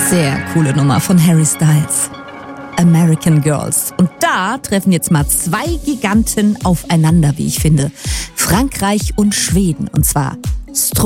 Sehr coole Nummer von Harry Styles. American Girls. Und da treffen jetzt mal zwei Giganten aufeinander, wie ich finde. Frankreich und Schweden. Und zwar